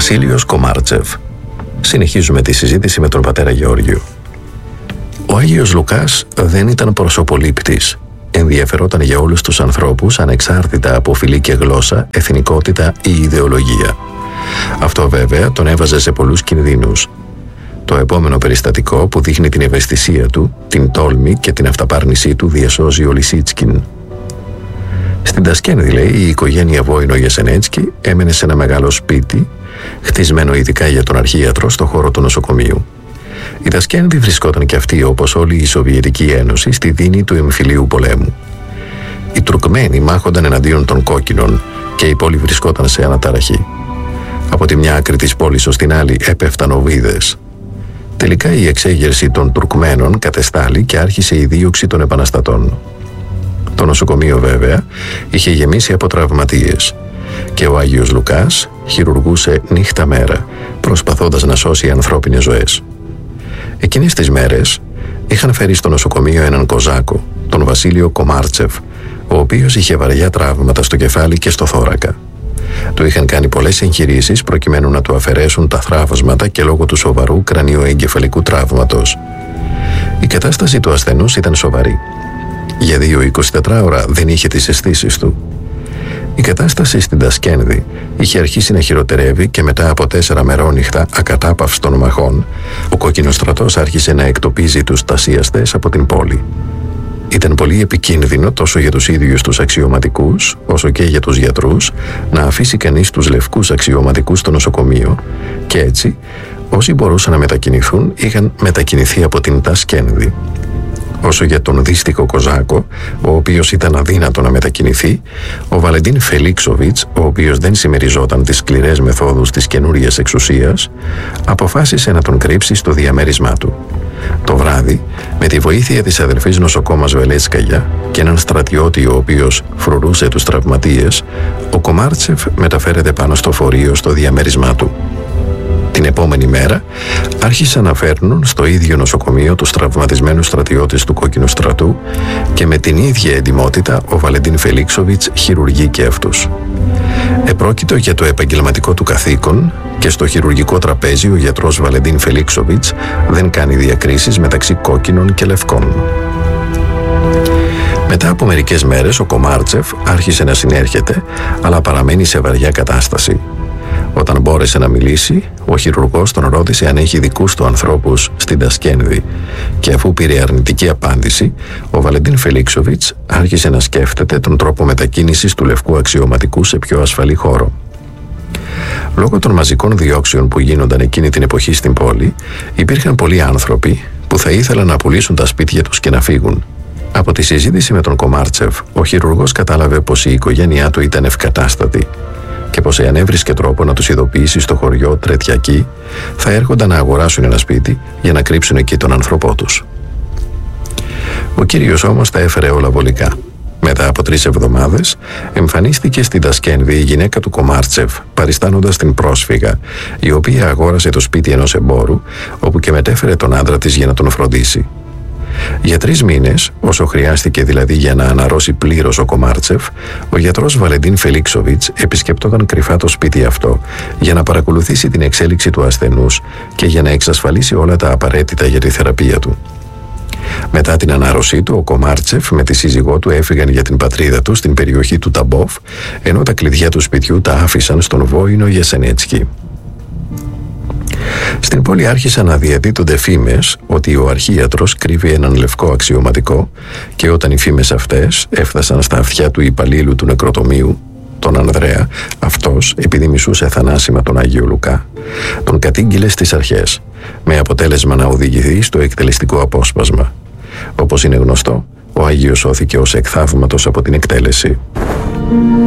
Βασίλειος Κομάρτσεφ. Συνεχίζουμε τη συζήτηση με τον πατέρα Γεώργιο. Ο Άγιος Λουκάς δεν ήταν προσωπολήπτης. Ενδιαφερόταν για όλους τους ανθρώπους, ανεξάρτητα από φυλή και γλώσσα, εθνικότητα ή ιδεολογία. Αυτό βέβαια τον έβαζε σε πολλούς κινδύνους. Το επόμενο περιστατικό που δείχνει την ευαισθησία του, την τόλμη και την αυταπάρνησή του διασώζει ο Λισίτσκιν. Στην Τασκένδη, λέει, η οικογένεια Βόινο Γεσενέτσκι έμενε σε ένα μεγάλο σπίτι, χτισμένο ειδικά για τον αρχίατρο στο χώρο του νοσοκομείου. Η Τασκένδη βρισκόταν και αυτή, όπως όλη η Σοβιετική Ένωση, στη δίνη του εμφυλίου πολέμου. Οι Τουρκμένοι μάχονταν εναντίον των κόκκινων και η πόλη βρισκόταν σε αναταραχή. Από τη μια άκρη της πόλης ως την άλλη έπεφταν οβίδες. Τελικά η εξέγερση των Τουρκμένων κατεστάλη και άρχισε η δίωξη των επαναστατών. Το νοσοκομείο βέβαια είχε γεμίσει από τραυματίες και ο Άγιος Λουκάς χειρουργούσε νύχτα μέρα, προσπαθώντας να σώσει ανθρώπινες ζωές. Εκείνες τις μέρες είχαν φέρει στο νοσοκομείο έναν Κοζάκο, τον Βασίλειο Κομάρτσεφ, ο οποίος είχε βαριά τραύματα στο κεφάλι και στο θώρακα. Του είχαν κάνει πολλές εγχειρήσεις προκειμένου να του αφαιρέσουν τα θραύσματα και λόγω του σοβαρού κρανιοεγκεφαλικού τραύματος. Η κατάσταση του ασθενούς ήταν σοβαρή. Για 2-24 ώρα δεν είχε τις αισθήσεις του. Η κατάσταση στην Τασκένδη είχε αρχίσει να χειροτερεύει και μετά από 4 μερόνυχτα ακατάπαυστων μαχών, ο κόκκινος στρατός άρχισε να εκτοπίζει τους τασιαστές από την πόλη. Ήταν πολύ επικίνδυνο τόσο για τους ίδιους τους αξιωματικούς, όσο και για τους γιατρούς, να αφήσει κανείς τους λευκούς αξιωματικούς στο νοσοκομείο και έτσι όσοι μπορούσαν να μετακινηθούν είχαν μετακινηθεί από την Τασκένδη. Όσο για τον δύστιχο Κοζάκο, ο οποίος ήταν αδύνατο να μετακινηθεί, ο Βαλεντίν Φελίξοβιτς, ο οποίος δεν συμμεριζόταν τις σκληρές μεθόδους της καινούριας εξουσίας, αποφάσισε να τον κρύψει στο διαμέρισμά του. Το βράδυ, με τη βοήθεια της αδελφής νοσοκόμας Βελέτσκαγια και έναν στρατιώτη ο οποίος φρουρούσε τους τραυματίες, ο Κομάρτσεφ μεταφέρεται πάνω στο φορείο στο διαμέρισμά του. Την επόμενη μέρα άρχισαν να φέρνουν στο ίδιο νοσοκομείο τους τραυματισμένους στρατιώτες του κόκκινου στρατού και με την ίδια εντιμότητα ο Βαλεντίν Φελίξοβιτς χειρουργεί και αυτούς. Επρόκειτο για το επαγγελματικό του καθήκον και στο χειρουργικό τραπέζι ο γιατρός Βαλεντίν Φελίξοβιτς δεν κάνει διακρίσεις μεταξύ κόκκινων και λευκών. Μετά από μερικές μέρες ο Κομάρτσεφ άρχισε να συνέρχεται, αλλά παραμένει σε βαριά κατάσταση. Όταν μπόρεσε να μιλήσει, ο χειρουργός τον ρώτησε αν έχει δικούς του ανθρώπους στην Τασκένδη και αφού πήρε αρνητική απάντηση, ο Βαλεντίν Φελίξοβιτς άρχισε να σκέφτεται τον τρόπο μετακίνησης του λευκού αξιωματικού σε πιο ασφαλή χώρο. Λόγω των μαζικών διώξεων που γίνονταν εκείνη την εποχή στην πόλη, υπήρχαν πολλοί άνθρωποι που θα ήθελαν να πουλήσουν τα σπίτια τους και να φύγουν. Από τη συζήτηση με τον Κομάρτσεφ, ο χειρουργός κατάλαβε πως η οικογένειά του ήταν ευκατάστατη και πως εάν έβρισκε τρόπο να τους ειδοποιήσει στο χωριό Τρετιακή, θα έρχονταν να αγοράσουν ένα σπίτι για να κρύψουν εκεί τον άνθρωπό τους. Ο κύριος όμως τα έφερε όλα βολικά. Μετά από 3 εβδομάδες εμφανίστηκε στην Τασκένδη η γυναίκα του Κομάρτσεφ, παριστάνοντας την πρόσφυγα, η οποία αγόρασε το σπίτι ενός εμπόρου, όπου και μετέφερε τον άντρα της για να τον φροντίσει. Για 3 μήνες, όσο χρειάστηκε δηλαδή για να αναρρώσει πλήρως ο Κομάρτσεφ, ο γιατρός Βαλεντίν Φελίξοβιτς επισκεπτόταν κρυφά το σπίτι αυτό για να παρακολουθήσει την εξέλιξη του ασθενούς και για να εξασφαλίσει όλα τα απαραίτητα για τη θεραπεία του. Μετά την ανάρρωσή του, ο Κομάρτσεφ με τη σύζυγό του έφυγαν για την πατρίδα του στην περιοχή του Ταμπόφ, ενώ τα κλειδιά του σπιτιού τα άφησαν στον Βόινο Γεσενέτσκι. Στην πόλη άρχισαν να διαδίδονται φήμες ότι ο αρχίατρος κρύβει έναν λευκό αξιωματικό και όταν οι φήμες αυτές έφτασαν στα αυτιά του υπαλλήλου του νεκροτομείου, τον Ανδρέα, αυτός, επειδή μισούσε θανάσιμα τον Άγιο Λουκά, τον κατήγγειλε στις αρχές, με αποτέλεσμα να οδηγηθεί στο εκτελεστικό απόσπασμα. Όπως είναι γνωστό, ο Άγιος σώθηκε ως εκ θαύματος από την εκτέλεση.